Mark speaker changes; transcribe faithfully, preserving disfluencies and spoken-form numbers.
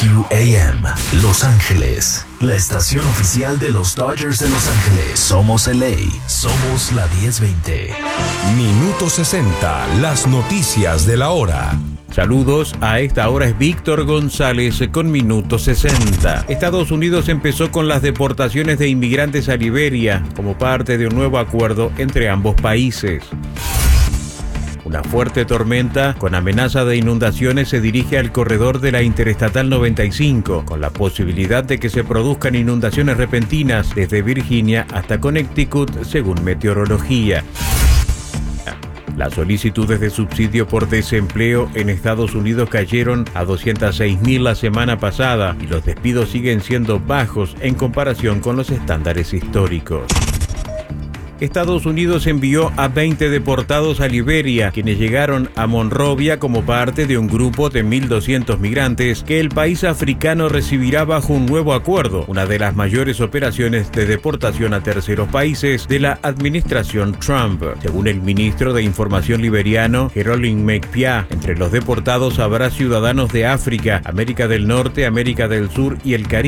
Speaker 1: Q A M, Los Ángeles, la estación oficial de los Dodgers de Los Ángeles. Somos L A, somos la diez veinte.
Speaker 2: Minuto sesenta, las noticias de la hora.
Speaker 3: Saludos, a esta hora es Víctor González con Minuto sesenta. Estados Unidos empezó con las deportaciones de inmigrantes a Liberia como parte de un nuevo acuerdo entre ambos países. Una fuerte tormenta con amenaza de inundaciones se dirige al corredor de la Interestatal noventa y cinco, con la posibilidad de que se produzcan inundaciones repentinas desde Virginia hasta Connecticut, según meteorología. Las solicitudes de subsidio por desempleo en Estados Unidos cayeron a doscientos seis mil la semana pasada y los despidos siguen siendo bajos en comparación con los estándares históricos. Estados Unidos envió a veinte deportados a Liberia, quienes llegaron a Monrovia como parte de un grupo de mil doscientos migrantes que el país africano recibirá bajo un nuevo acuerdo, una de las mayores operaciones de deportación a terceros países de la administración Trump. Según el ministro de Información liberiano, Geraldine Mekpia, entre los deportados habrá ciudadanos de África, América del Norte, América del Sur y el Caribe.